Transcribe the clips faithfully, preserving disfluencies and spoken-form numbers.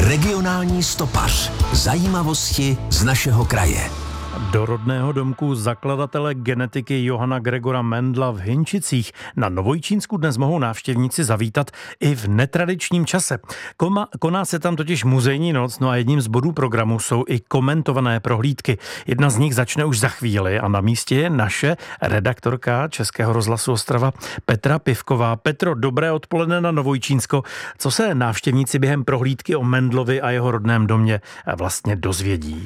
Regionální stopař. Zajímavosti z našeho kraje. Do rodného domku zakladatele genetiky Johana Gregora Mendla v Hynčicích na Novojčínsku dnes mohou návštěvníci zavítat i v netradičním čase. Koma, koná se tam totiž muzejní noc, no a jedním z bodů programu jsou i komentované prohlídky. Jedna z nich začne už za chvíli a na místě je naše redaktorka Českého rozhlasu Ostrava Petra Pivková. Petro, dobré odpoledne na Novojčínsko. Co se návštěvníci během prohlídky o Mendlovi a jeho rodném domě vlastně dozvědí?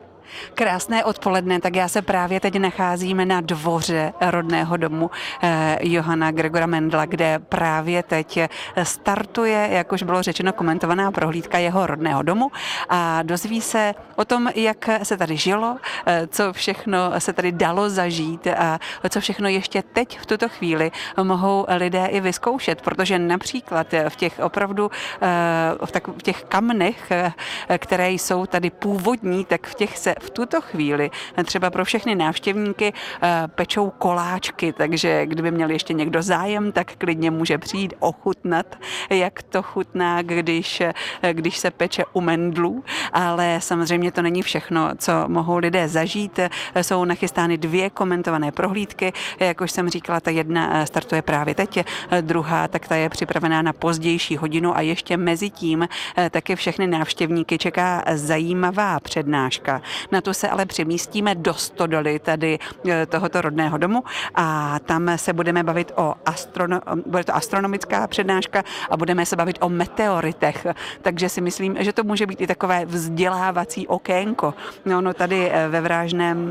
Krásné odpoledne, tak já se právě teď nacházím na dvoře rodného domu eh, Johana Gregora Mendla, kde právě teď startuje, jak už bylo řečeno, komentovaná prohlídka jeho rodného domu a dozví se o tom, jak se tady žilo, eh, co všechno se tady dalo zažít a co všechno ještě teď v tuto chvíli mohou lidé i vyzkoušet, protože například v těch opravdu eh, v, tak, v těch kamnech, eh, které jsou tady původní, tak v těch se v tuto chvíli třeba pro všechny návštěvníky pečou koláčky, takže kdyby měl ještě někdo zájem, tak klidně může přijít ochutnat, jak to chutná, když, když se peče u Mendlů, ale samozřejmě to není všechno, co mohou lidé zažít. Jsou nachystány dvě komentované prohlídky, jak už jsem říkala, ta jedna startuje právě teď, druhá, tak ta je připravená na pozdější hodinu a ještě mezi tím taky všechny návštěvníky čeká zajímavá přednáška. Na tu se ale přemístíme do stodoly tady tohoto rodného domu a tam se budeme bavit o astrono, bude to astronomická přednáška a budeme se bavit o meteoritech. Takže si myslím, že to může být i takové vzdělávací okénko. No, no tady ve Vrážném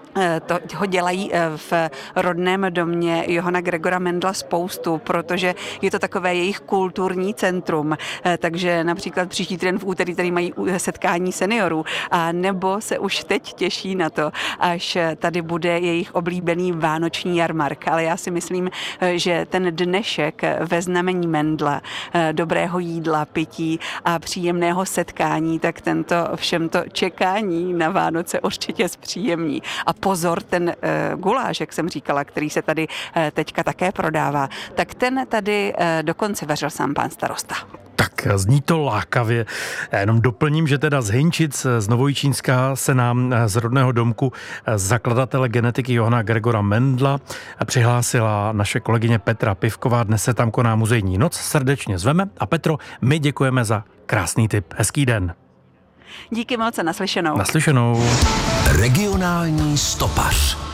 to ho dělají v rodném domě Johana Gregora Mendla spoustu, protože je to takové jejich kulturní centrum. Takže například příští týden v úterý tady mají setkání seniorů, a nebo se už teď těší na to, až tady bude jejich oblíbený vánoční jarmark. Ale já si myslím, že ten dnešek ve znamení Mendla, dobrého jídla, pití a příjemného setkání, tak tento všem to čekání na Vánoce určitě zpříjemní. A pozor, ten uh, guláš, jak jsem říkala, který se tady uh, teďka také prodává, tak ten tady uh, dokonce vařil sám pán starosta. Tak zní to lákavě. Já jenom doplním, že teda z Hynčic, z Novojčínska se nám z rodného domku zakladatele genetiky Johana Gregora Mendla přihlásila naše kolegyně Petra Pivková. Dnes se tam koná muzejní noc. Srdečně zveme. A Petro, my děkujeme za krásný tip. Hezký den. Díky moc a naslyšenou. Naslyšenou. Regionální stopař.